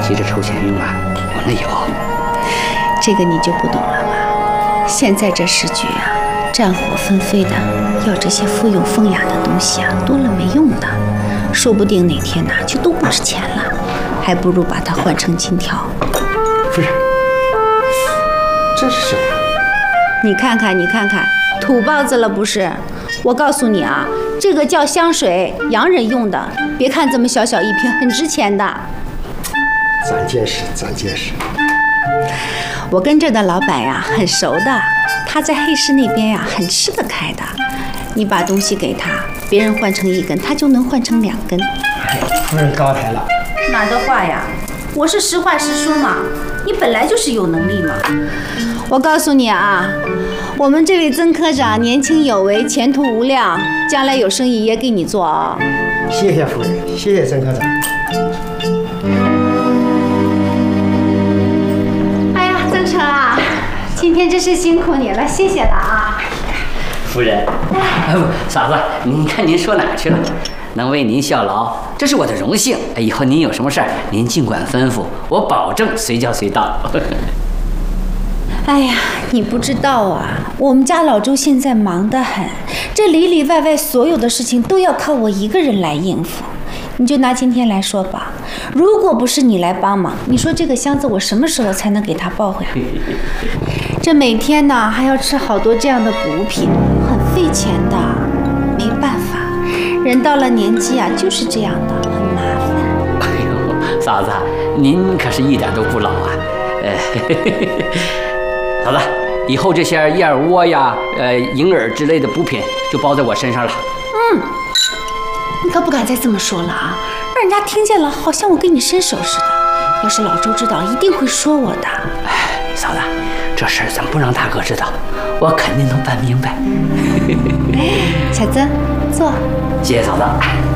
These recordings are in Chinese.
急着筹钱用啊，我那有。 这个你就不懂了吧？现在这时局啊，战火纷飞的，要这些附庸风雅的东西啊，多了没用的，说不定哪天就都不值钱了，还不如把它换成金条。 夫人，这是什么？ 你看看，土包子了不是？我告诉你啊，这个叫香水，洋人用的，别看这么小小一瓶，很值钱的。 咱见识。 我跟这的老板呀很熟的，他在黑市那边呀很吃得开的。你把东西给他，别人换成1根，他就能换成2根。 夫人高抬了。 哪儿的话呀？我是实话实说嘛，你本来就是有能力嘛。我告诉你啊，我们这位曾科长年轻有为，前途无量，将来有生意也给你做啊。 谢谢夫人，谢谢曾科长。 哎呀，曾成啊，今天真是辛苦你了，谢谢了啊。 夫人，嫂子，您看您说哪儿去了？能为您效劳，这是我的荣幸。以后您有什么事儿，您尽管吩咐，我保证随叫随到。 哎呀，你不知道啊，我们家老周现在忙得很，这里里外外所有的事情都要靠我一个人来应付。你就拿今天来说吧，如果不是你来帮忙，你说这个箱子我什么时候才能给他抱回来？这每天呢还要吃好多这样的补品，很费钱的。没办法，人到了年纪啊就是这样的，很麻烦。 哎呦，嫂子，您可是一点都不老啊。嫂子，以后这些燕窝呀、银耳之类的补品就包在我身上了。 你可不敢再这么说了啊，让人家听见了，好像我跟你伸手似的。要是老周知道，一定会说我的。 嫂子，这事儿咱不让大哥知道，我肯定能办明白。 小曾，坐。 谢谢嫂子。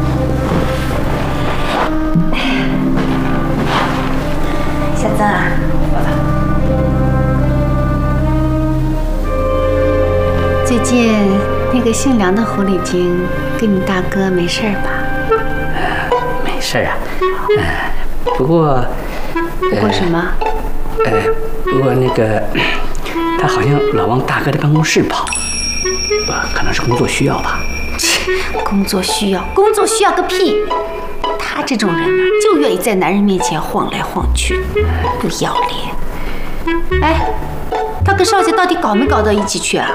小曾啊，最近那个姓梁的狐狸精跟你大哥没事吧？ 没事啊。不过什么？ 不过那个他好像老往大哥的办公室跑，可能是工作需要吧。 工作需要个屁！他这种人呢，就愿意在男人面前晃来晃去，不要脸。哎，他跟少杰到底搞没搞到一起去啊？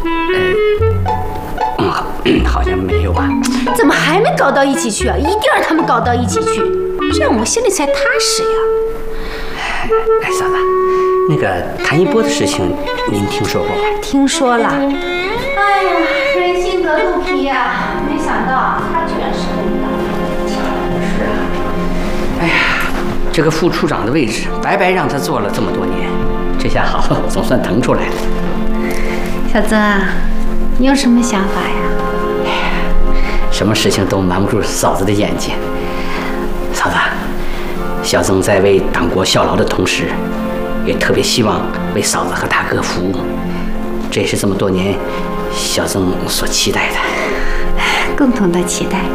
好像没有吧？ 怎么还没搞到一起去啊？一定让他们搞到一起去，这样我心里才踏实呀。 哎，嫂子，那个谭一波的事情您听说过吗？ 听说了。哎呀，人心隔肚皮呀！没想到他居然是黑道。 是啊。哎呀，这个副处长的位置白白让他做了这么多年，这下好，总算腾出来了。 小曾啊，你有什么想法呀？ 哎呀，什么事情都瞒不住嫂子的眼睛。嫂子，小曾在为党国效劳的同时，也特别希望为嫂子和大哥服务，这也是这么多年小曾所期待的。 共同的期待。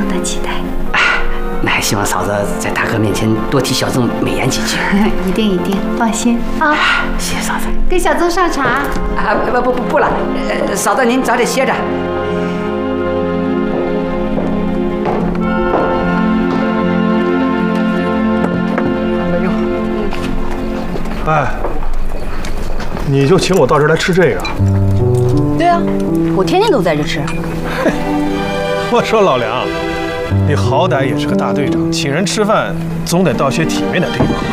那还希望嫂子在大哥面前多替小曾美言几句。 一定，放心啊。 谢谢嫂子。 给小曾上茶。 啊，不了，嫂子您早点歇着。 哎，你就请我到这儿来吃这个？ 对啊，我天天都在这吃。 我说老梁，你好歹也是个大队长，请人吃饭总得到些体面的地方。